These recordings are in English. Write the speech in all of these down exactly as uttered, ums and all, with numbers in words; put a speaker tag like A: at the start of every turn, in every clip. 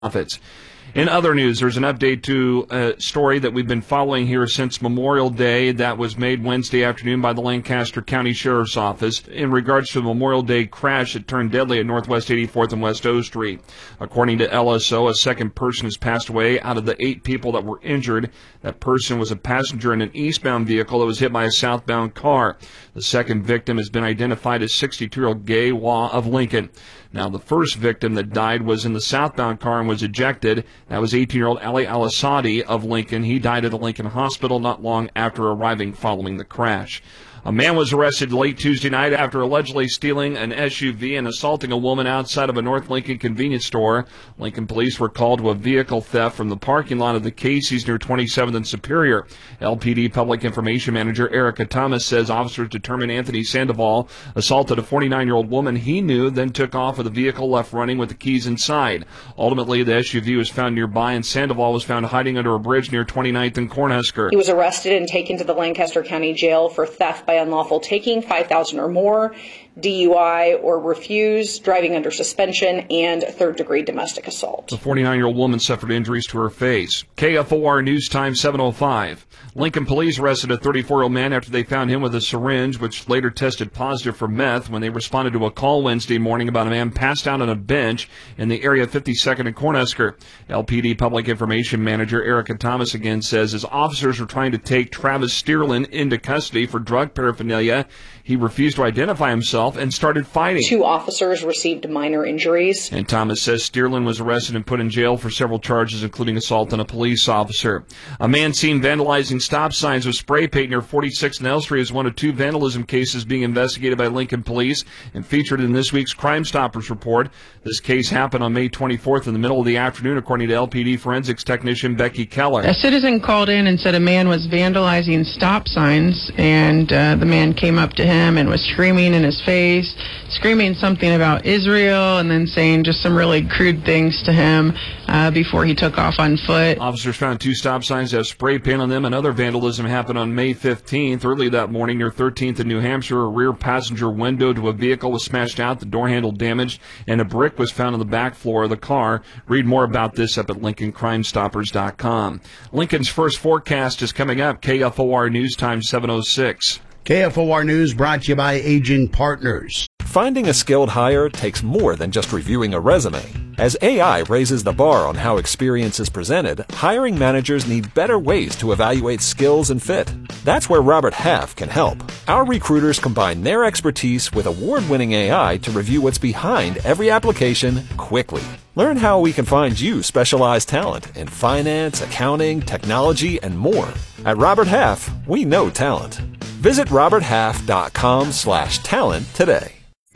A: profits. In other news, there's an update to a story that we've been following here since Memorial Day that was made Wednesday afternoon by the Lancaster County Sheriff's Office in regards to the Memorial Day crash that turned deadly at Northwest eighty-fourth and West O Street. According to L S O, a second person has passed away out of the eight people that were injured. That person was a passenger in an eastbound vehicle that was hit by a southbound car. The second victim has been identified as sixty-two-year-old Gay Waugh of Lincoln. Now, the first victim that died was in the southbound car and was ejected. That was eighteen-year-old Ali Al-Asadi of Lincoln. He died at a Lincoln hospital not long after arriving following the crash. A man was arrested late Tuesday night after allegedly stealing an S U V and assaulting a woman outside of a North Lincoln convenience store. Lincoln police were called to a vehicle theft from the parking lot of the Casey's near twenty-seventh and Superior. L P D Public Information Manager Erica Thomas says officers determined Anthony Sandoval assaulted a forty-nine-year-old woman he knew, then took off with the vehicle left running with the keys inside. Ultimately, the S U V was found nearby, and Sandoval was found hiding under a bridge near twenty-ninth and Cornhusker.
B: He was arrested and taken to the Lancaster County Jail for theft by unlawful taking, five thousand dollars or more, D U I or refuse, driving under suspension, and third-degree domestic assault.
A: The forty-nine-year-old woman suffered injuries to her face. K F O R News Time seven oh five. Lincoln police arrested a thirty-four-year-old man after they found him with a syringe, which later tested positive for meth when they responded to a call Wednesday morning about a man passed out on a bench in the area of fifty-second and Cornhusker. L P D Public Information Manager Erica Thomas again says as officers were trying to take Travis Steerlin into custody for drug paraphernalia, he refused to identify himself and started fighting.
B: Two officers received minor injuries.
A: And Thomas says Steerlin was arrested and put in jail for several charges, including assault on a police officer. A man seen vandalizing stop signs with spray paint near forty-sixth and L Street is one of two vandalism cases being investigated by Lincoln Police and featured in this week's Crime Stoppers report. This case happened on May twenty-fourth in the middle of the afternoon, according to L P D forensics technician Becky Keller.
C: A citizen called in and said a man was vandalizing stop signs, and uh, the man came up to him and was screaming in his face, screaming something about Israel, and then saying just some really crude things to him uh, before he took off on foot.
A: Officers found two stop signs that have spray paint on them. Another vandalism happened on May fifteenth. Early that morning near thirteenth in New Hampshire, a rear passenger window to a vehicle was smashed out, the door handle damaged, and a brick was found on the back floor of the car. Read more about this up at Lincoln Crime Stoppers dot com. Lincoln's first forecast is coming up. K F O R News Time seven oh six.
D: K F O R News brought to you by Aging Partners.
E: Finding a skilled hire takes more than just reviewing a resume. As A I raises the bar on how experience is presented, hiring managers need better ways to evaluate skills and fit. That's where Robert Half can help. Our recruiters combine their expertise with award-winning A I to review what's behind every application quickly. Learn how we can find you specialized talent in finance, accounting, technology, and more. At Robert Half, we know talent. Visit robert half dot com slash talent today.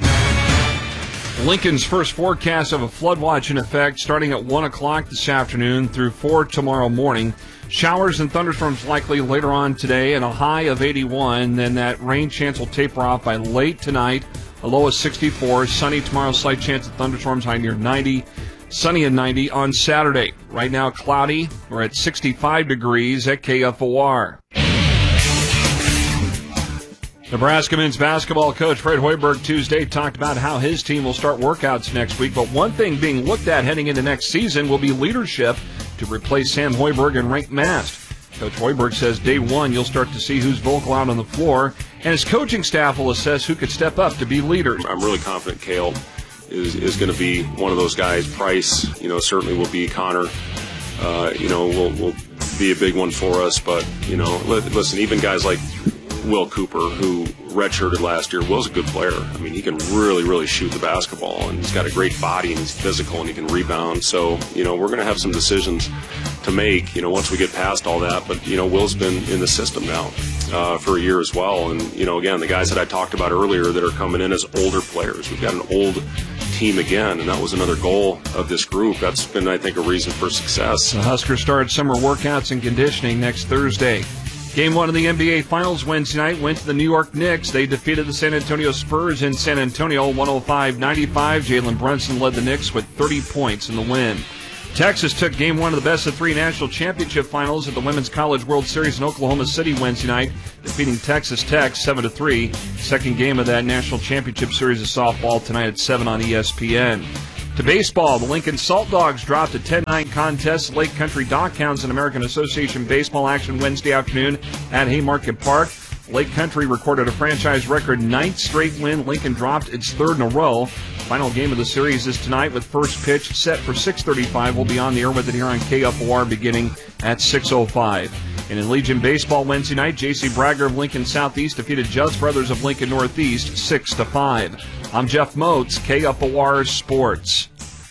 A: Lincoln's first forecast of a flood watch in effect starting at one o'clock this afternoon through four tomorrow morning. Showers and thunderstorms likely later on today and a high of eighty-one. Then that rain chance will taper off by late tonight. A low of sixty-four. Sunny tomorrow, slight chance of thunderstorms, high near ninety. Sunny at ninety on Saturday. Right now cloudy. We're at sixty-five degrees at K F O R. Nebraska men's basketball coach Fred Hoiberg Tuesday talked about how his team will start workouts next week, but one thing being looked at heading into next season will be leadership to replace Sam Hoiberg and Rick Mast. Coach Hoiberg says day one you'll start to see who's vocal out on the floor, and his coaching staff will assess who could step up to be leaders.
F: I'm really confident Cale is, is going to be one of those guys. Price, you know, certainly will be. Connor, uh, you know, will, will be a big one for us, but, you know, listen, even guys like Will Cooper, who redshirted last year, Will's a good player. I mean, he can really, really shoot the basketball, and he's got a great body, and he's physical, and he can rebound. So, you know, we're going to have some decisions to make, you know, once we get past all that. But, you know, Will's been in the system now uh, for a year as well. And, you know, again, the guys that I talked about earlier that are coming in as older players. We've got an old team again, and that was another goal of this group. That's been, I think, a reason for success.
A: The Huskers start summer workouts and conditioning next Thursday. Game one of the N B A Finals Wednesday night went to the New York Knicks. They defeated the San Antonio Spurs in San Antonio one oh five ninety-five. Jalen Brunson led the Knicks with thirty points in the win. Texas took game one of the best of three national championship finals at the Women's College World Series in Oklahoma City Wednesday night, defeating Texas Tech seven to three. Second game of that national championship series of softball tonight at seven on E S P N. To baseball, the Lincoln Salt Dogs dropped a ten nine contest. Lake Country Dockhounds in American Association baseball action Wednesday afternoon at Haymarket Park. Lake Country recorded a franchise record ninth straight win. Lincoln dropped its third in a row. Final game of the series is tonight with first pitch set for six thirty-five. We'll be on the air with it here on K F O R beginning at six oh five. And in Legion Baseball Wednesday night, J C Bragger of Lincoln Southeast defeated Judd's Brothers of Lincoln Northeast six to five. I'm Jeff Moats, K F O R Sports.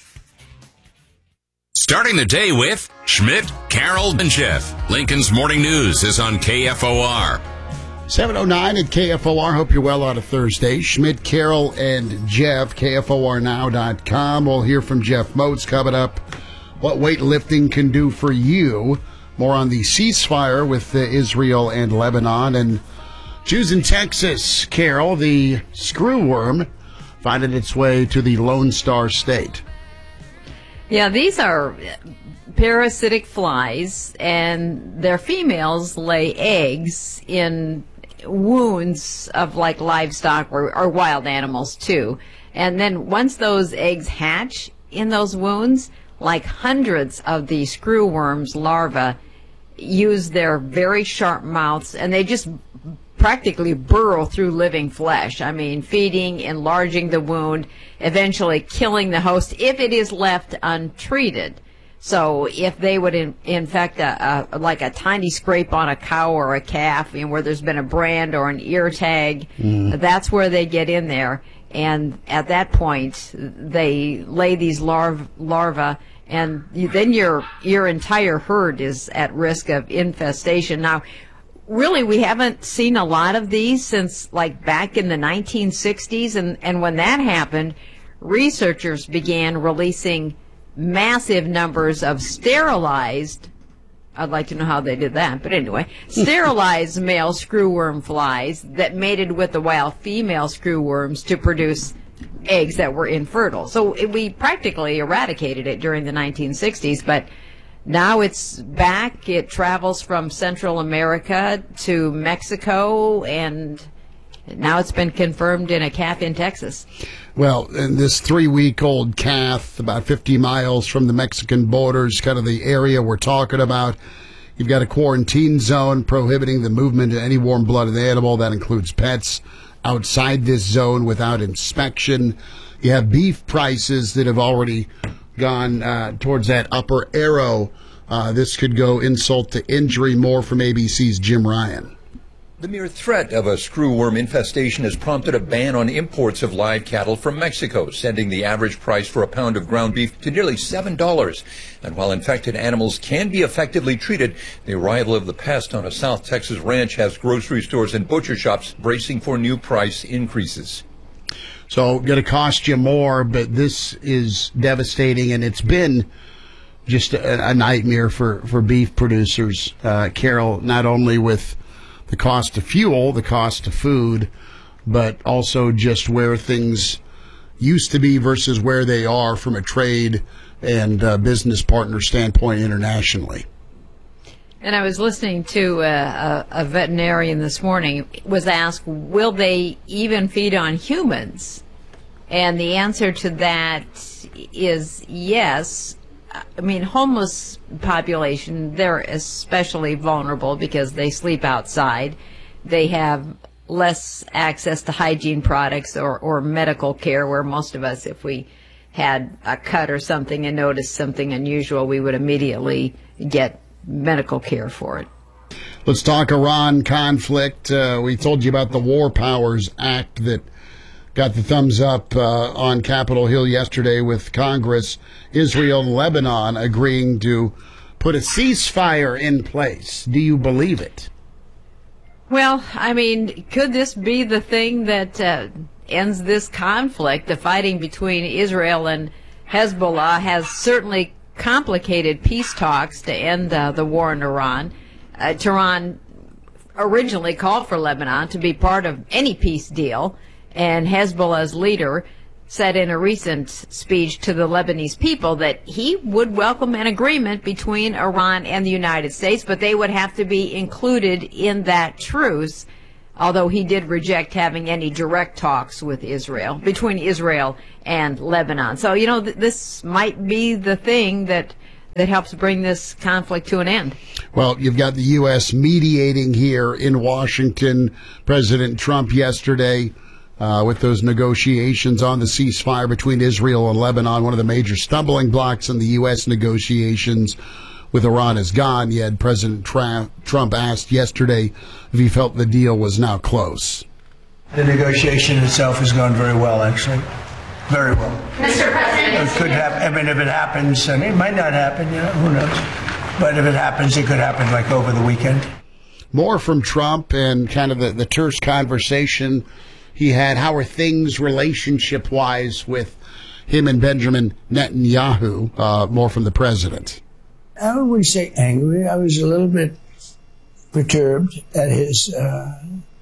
G: Starting the day with Schmidt, Carroll, and Jeff. Lincoln's Morning News is on K F O R.
D: seven oh nine at K F O R. Hope you're well on a Thursday. Schmidt, Carroll, and Jeff, K F O R now dot com. We'll hear from Jeff Moats coming up. What weightlifting can do for you. More on the ceasefire with uh, Israel and Lebanon. And Jews in Texas, Carol, the screwworm, finding its way to the Lone Star State.
H: Yeah, these are parasitic flies, and their females lay eggs in wounds of like livestock or, or wild animals too. And then once those eggs hatch in those wounds, like hundreds of the screwworms larvae use their very sharp mouths, and they just practically burrow through living flesh. I mean, feeding, enlarging the wound, eventually killing the host if it is left untreated. So if they would in, infect a, a like a tiny scrape on a cow or a calf, you know, where there's been a brand or an ear tag, mm. that's where they get in there. And at that point, they lay these larv- larvae, and you, then your your entire herd is at risk of infestation. Now, really, we haven't seen a lot of these since like back in the nineteen sixties, and, and when that happened, researchers began releasing massive numbers of sterilized, I'd like to know how they did that, but anyway, sterilized male screwworm flies that mated with the wild female screwworms to produce eggs that were infertile. So it, we practically eradicated it during the nineteen sixties, but now it's back. It travels from Central America to Mexico, and now it's been confirmed in a calf in Texas.
D: Well, and this three-week-old calf, about fifty miles from the Mexican border, is kind of the area we're talking about. You've got a quarantine zone prohibiting the movement of any warm-blooded animal. That includes pets outside this zone without inspection. You have beef prices that have already gone uh, towards that upper arrow. Uh, this could go insult to injury. More from A B C's Jim Ryan.
I: The mere threat of a screwworm infestation has prompted a ban on imports of live cattle from Mexico, sending the average price for a pound of ground beef to nearly seven dollars. And while infected animals can be effectively treated, the arrival of the pest on a South Texas ranch has grocery stores and butcher shops bracing for new price increases.
D: So going to cost you more, but this is devastating, and it's been just a, a nightmare for, for beef producers, uh, Carol, not only with the cost of fuel, the cost of food, but also just where things used to be versus where they are from a trade and uh, business partner standpoint internationally.
H: And I was listening to a, a, a veterinarian this morning, was asked, will they even feed on humans? And the answer to that is yes. I mean, homeless population, they're especially vulnerable because they sleep outside. They have less access to hygiene products or, or medical care, where most of us, if we had a cut or something and noticed something unusual, we would immediately get medical care for it.
D: Let's talk Iran conflict. Uh, we told you about the War Powers Act that got the thumbs up uh, on Capitol Hill yesterday with Congress. Israel and Lebanon agreeing to put a ceasefire in place. Do you believe it?
H: Well, I mean, could this be the thing that uh, ends this conflict? The fighting between Israel and Hezbollah has certainly complicated peace talks to end uh, the war in Iran. Uh, Tehran originally called for Lebanon to be part of any peace deal, and Hezbollah's leader said in a recent speech to the Lebanese people that he would welcome an agreement between Iran and the United States, but they would have to be included in that truce. although he did reject having any direct talks with Israel, between Israel and Lebanon. So, you know, th- this might be the thing that that helps bring this conflict to an end.
D: Well, you've got the U S mediating here in Washington. President Trump yesterday uh, with those negotiations on the ceasefire between Israel and Lebanon. One of the major stumbling blocks in the U S negotiations with Iran is gone. Yet President Tra- Trump asked yesterday if he felt the deal was now close.
J: The negotiation itself has gone very well, actually. Very well.
K: Mister President,
J: it could happen. I mean, if it happens, and it might not happen, you know, who knows? But if it happens, it could happen like over the weekend.
D: More from Trump and kind of the, the terse conversation he had. How are things relationship-wise with him and Benjamin Netanyahu? Uh, more from the president.
J: I wouldn't say angry. I was a little bit perturbed at his uh,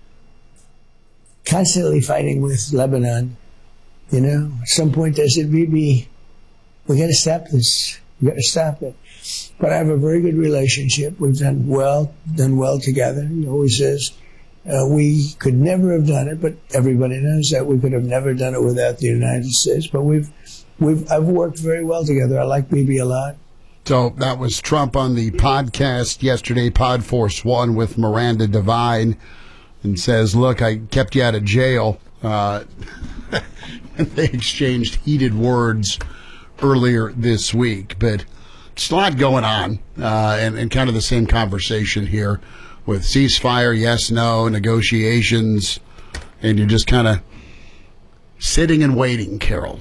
J: constantly fighting with Lebanon. You know, at some point I said, Bibi, we got to stop this. We got to stop it. But I have a very good relationship. We've done well, done well together. He always says uh, we could never have done it, but everybody knows that we could have never done it without the United States. But we've, we've, I've worked very well together. I like Bibi a lot.
D: So that was Trump on the podcast yesterday, Pod Force One with Miranda Devine, and says, look, I kept you out of jail. Uh, and they exchanged heated words earlier this week. But just a lot going on, uh, and, and kind of the same conversation here with ceasefire, yes, no, negotiations, and you're just kind of sitting and waiting, Carol.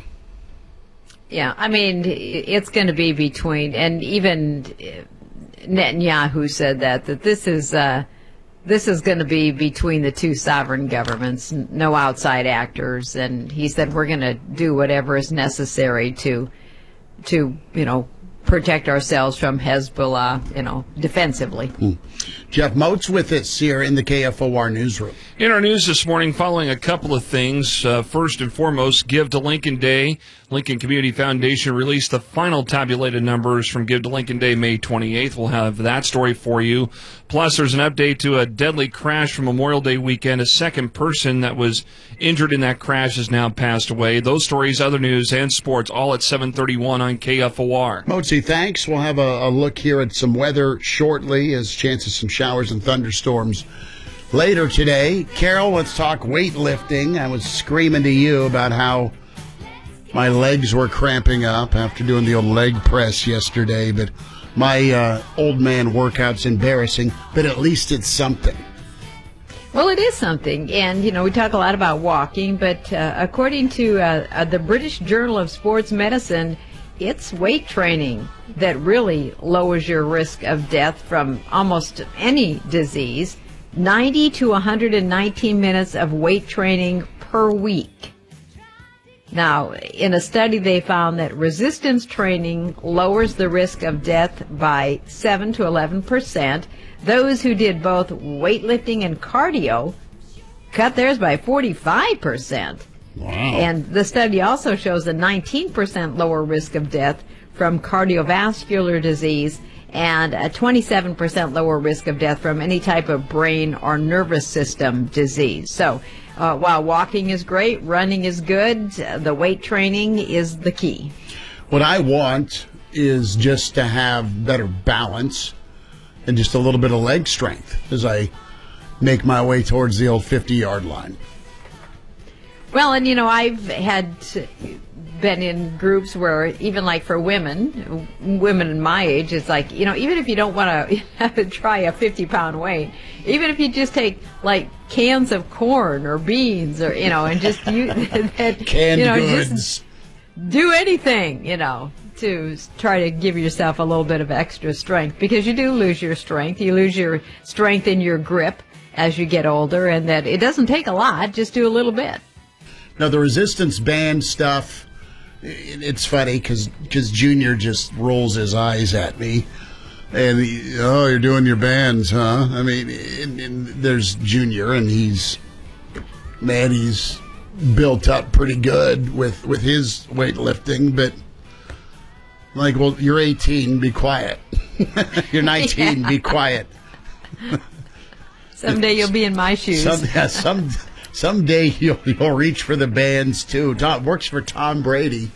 H: Yeah, I mean, it's going to be between, and even Netanyahu said that, that this is uh, this is going to be between the two sovereign governments, no outside actors, and he said we're going to do whatever is necessary to, to you know, protect ourselves from Hezbollah, you know, defensively.
D: Hmm. Jeff Moats with us here in the K F O R newsroom.
A: In our news this morning, following a couple of things. Uh, first and foremost, Give to Lincoln Day. Lincoln Community Foundation released the final tabulated numbers from Give to Lincoln Day, May twenty-eighth. We'll have that story for you. Plus, there's an update to a deadly crash from Memorial Day weekend. A second person that was injured in that crash has now passed away. Those stories, other news, and sports, all at seven thirty-one on K F O R.
D: Moatsy, thanks. We'll have a, a look here at some weather shortly, as chances some showers and thunderstorms later today. Carol, let's talk weightlifting. I was screaming to you about how my legs were cramping up after doing the old leg press yesterday, but my uh, old man workout's embarrassing, but at least it's something.
H: Well, it is something, and, you know, we talk a lot about walking, but uh, according to uh, uh, the British Journal of Sports Medicine, it's weight training that really lowers your risk of death from almost any disease. ninety to one hundred nineteen minutes of weight training per week. Now, in a study, they found that resistance training lowers the risk of death by seven to eleven percent. Those who did both weightlifting and cardio cut theirs by forty-five percent.
D: Wow.
H: And the study also shows a nineteen percent lower risk of death from cardiovascular disease and a twenty-seven percent lower risk of death from any type of brain or nervous system disease. So uh, while walking is great, running is good, the weight training is the key.
D: What I want is just to have better balance and just a little bit of leg strength as I make my way towards the old fifty-yard line.
H: Well, and, you know, I've had been in groups where even like for women, women in my age, it's like, you know, even if you don't want to try a fifty pound weight, even if you just take like cans of corn or beans or, you know, and just you, that,
D: canned
H: you know,
D: goods.
H: Just do anything, you know, to try to give yourself a little bit of extra strength, because you do lose your strength. You lose your strength in your grip as you get older, and that it doesn't take a lot, just do a little bit.
D: Now, the resistance band stuff, it's funny because Junior just rolls his eyes at me. And, he, oh, you're doing your bands, huh? I mean, and, and there's Junior, and he's, man, he's built up pretty good with, with his weightlifting. But, like, well, you're eighteen, be quiet. You're nineteen,
H: Yeah.
D: Be quiet.
H: Someday you'll be in my shoes.
D: Some, yeah, some, someday you'll, you'll reach for the bands, too. Tom, works for Tom Brady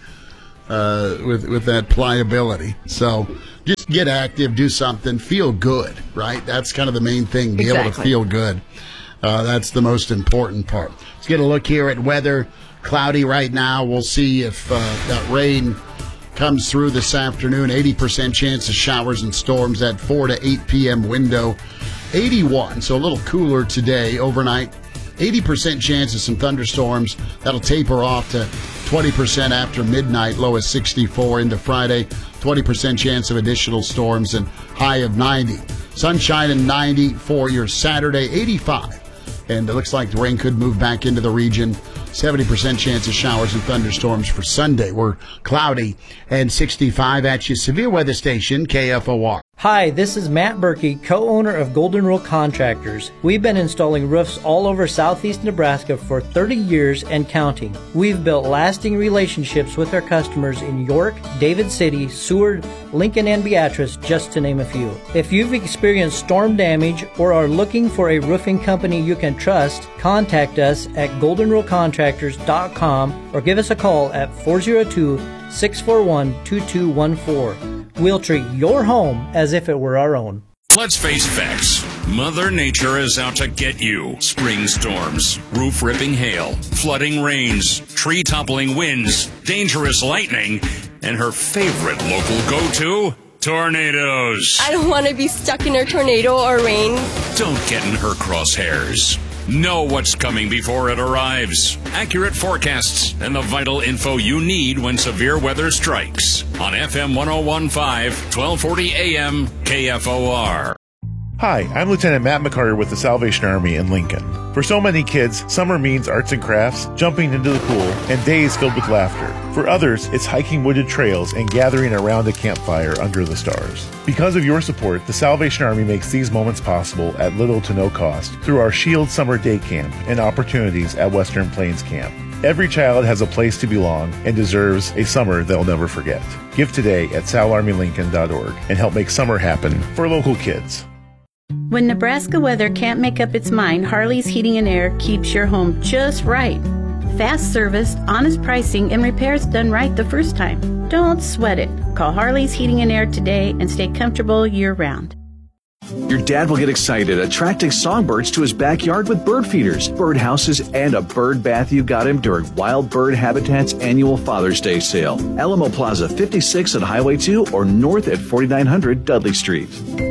D: uh, with, with that pliability. So just get active, do something, feel good, right? That's kind of the main thing, be
H: exactly.
D: able to feel good. Uh, that's the most important part. Let's get a look here at weather. Cloudy right now. We'll see if uh, that rain comes through this afternoon. eighty percent chance of showers and storms at four to eight p.m. window. eighty-one, so a little cooler today overnight. eighty percent chance of some thunderstorms. That'll taper off to twenty percent after midnight, low of sixty-four into Friday. twenty percent chance of additional storms and high of ninety. Sunshine and ninety for your Saturday, eighty-five. And it looks like the rain could move back into the region. seventy percent chance of showers and thunderstorms for Sunday. We're cloudy and sixty-five at your severe weather station, K F O R.
K: Hi, this is Matt Berkey, co-owner of Golden Rule Contractors. We've been installing roofs all over southeast Nebraska for thirty years and counting. We've built lasting relationships with our customers in York, David City, Seward, Lincoln, and Beatrice, just to name a few. If you've experienced storm damage or are looking for a roofing company you can trust, contact us at golden rule contractors dot com or give us a call at four oh two, six four one, two two one four. We'll treat your home as if it were our own.
G: Let's face facts. Mother Nature is out to get you. Spring storms, roof-ripping hail, flooding rains, tree-toppling winds, dangerous lightning, and her favorite local go-to, tornadoes.
L: I don't want to be stuck in a tornado or rain.
G: Don't get in her crosshairs. Know what's coming before it arrives. Accurate forecasts and the vital info you need when severe weather strikes. On F M one oh one point five, twelve forty A M, K F O R.
M: Hi, I'm Lieutenant Matt McCarter with the Salvation Army in Lincoln. For so many kids, summer means arts and crafts, jumping into the pool, and days filled with laughter. For others, it's hiking wooded trails and gathering around a campfire under the stars. Because of your support, the Salvation Army makes these moments possible at little to no cost through our Shield Summer Day Camp and opportunities at Western Plains Camp. Every child has a place to belong and deserves a summer they'll never forget. Give today at sal army lincoln dot org and help make summer happen for local kids.
N: When Nebraska weather can't make up its mind, Harley's Heating and Air keeps your home just right. Fast service, honest pricing, and repairs done right the first time. Don't sweat it. Call Harley's Heating and Air today and stay comfortable year-round.
O: Your dad will get excited attracting songbirds to his backyard with bird feeders, bird houses, and a bird bath you got him during Wild Bird Habitat's annual Father's Day sale. Alamo Plaza fifty-six at Highway two or north at forty-nine hundred Dudley Street.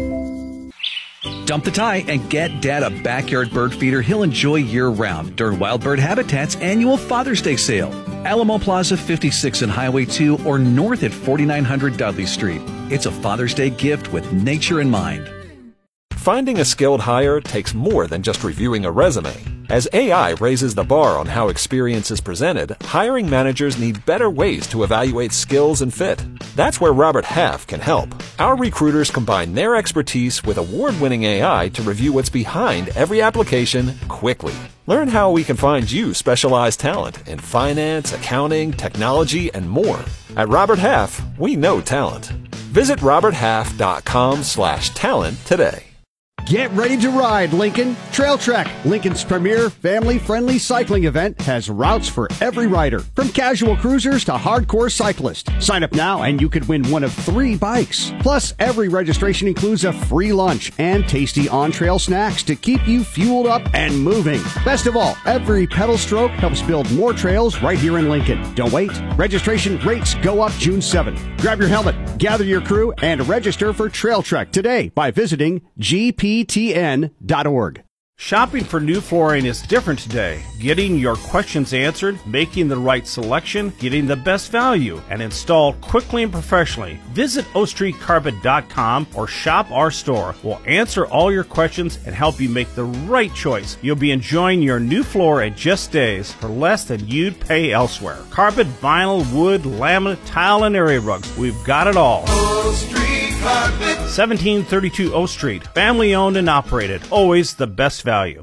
O: Dump the tie and get Dad a backyard bird feeder he'll enjoy year-round during Wild Bird Habitat's annual Father's Day sale. Alamo Plaza fifty-six and Highway two or north at forty-nine hundred Dudley Street. It's a Father's Day gift with nature in mind.
E: Finding a skilled hire takes more than just reviewing a resume. As A I raises the bar on how experience is presented, hiring managers need better ways to evaluate skills and fit. That's where Robert Half can help. Our recruiters combine their expertise with award-winning A I to review what's behind every application quickly. Learn how we can find you specialized talent in finance, accounting, technology, and more. At Robert Half, we know talent. Visit robert half dot com slash talent today.
P: Get ready to ride, Lincoln. Trail Trek, Lincoln's premier family-friendly cycling event, has routes for every rider, from casual cruisers to hardcore cyclists. Sign up now and you could win one of three bikes. Plus, every registration includes a free lunch and tasty on-trail snacks to keep you fueled up and moving. Best of all, every pedal stroke helps build more trails right here in Lincoln. Don't wait. Registration rates go up June seventh. Grab your helmet, gather your crew, and register for Trail Trek today by visiting G P T N dot org.
Q: Shopping for new flooring is different today. Getting your questions answered, making the right selection, getting the best value, and installed quickly and professionally. Visit O Street Carpet dot com or shop our store. We'll answer all your questions and help you make the right choice. You'll be enjoying your new floor in just days for less than you'd pay elsewhere. Carpet, vinyl, wood, laminate, tile, and area rugs. We've got it all. O Street Carpet. seventeen thirty-two O Street. Family owned and operated. Always the best value.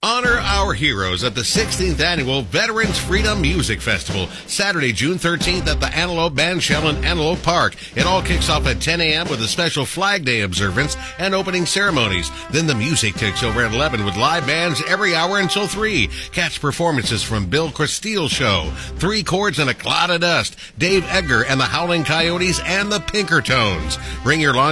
R: Honor our heroes at the sixteenth Annual Veterans Freedom Music Festival, Saturday, June thirteenth at the Antelope Bandshell in Antelope Park. It all kicks off at ten a.m. with a special Flag Day observance and opening ceremonies. Then the music takes over at eleven with live bands every hour until three. Catch performances from Bill Cristile Show, Three Chords and a Cloud of Dust, Dave Edgar and the Howling Coyotes, and the Pinkertones. Bring your lawn